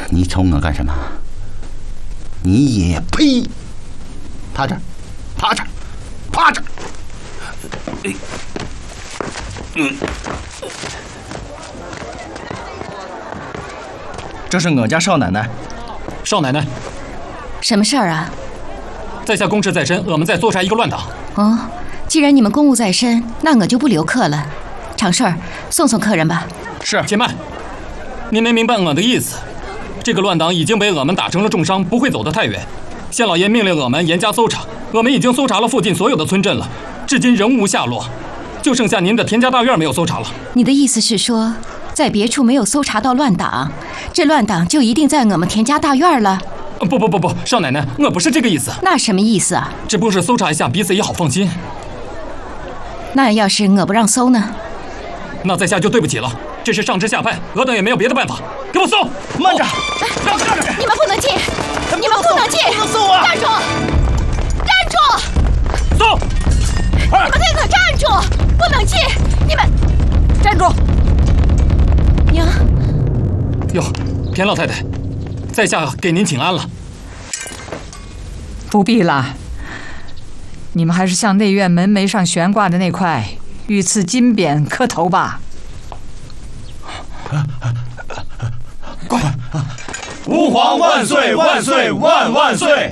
你瞅我干什么？你也呸！趴这儿，趴这儿，趴这儿。 这是我家少奶奶。 少奶奶， 什么事儿啊？ 在下公事在身，我们在搜查一个乱党。 哦，既然你们公务在身，那我就不留客了。常顺，送送客人吧。 是。且慢，您没明白我的意思。这个乱党已经被我们打成了重伤，不会走得太远。县老爷命令我们严加搜查，我们已经搜查了附近所有的村镇了，至今仍无下落，就剩下您的田家大院没有搜查了。 你的意思是说，在别处没有搜查到乱党，这乱党就一定在我们田家大院了？ 不，少奶奶，我不是这个意思。 那什么意思啊？ 只不过是搜查一下，彼此也好放心。 那要是我不让搜呢？ 那在下就对不起了。这是上至下派，我等也没有别的办法。给我搜！ 慢着， 让开！你们不能进！你们不能进！ 不能搜啊！ 站住！站住！ 搜！ 你们给我站住！不能进！你们站住！ 娘。 哟，田老太太，在下给您请安了。 不必了，你们还是向内院门楣上悬挂的那块御赐金匾磕头吧。 快！ 吾皇万岁万岁万万岁！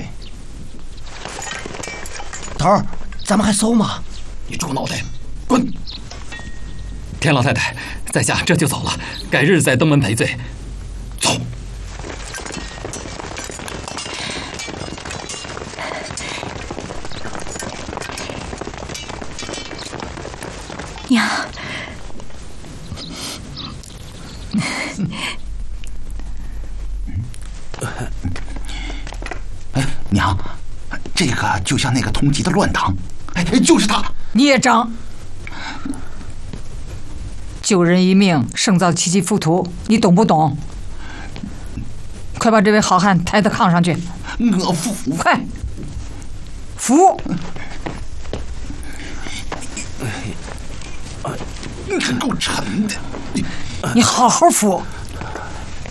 头儿，咱们还搜吗？ 你猪脑袋，滚！田老太太，在下这就走了，改日再登门赔罪。走。 娘。 娘，这个就像那个通缉的乱党，就是他。 孽障！救人一命胜造七级浮屠，你懂不懂？快把这位好汉抬到炕上去。 我服。 快，扶！ 你可够沉的。 你好好扶。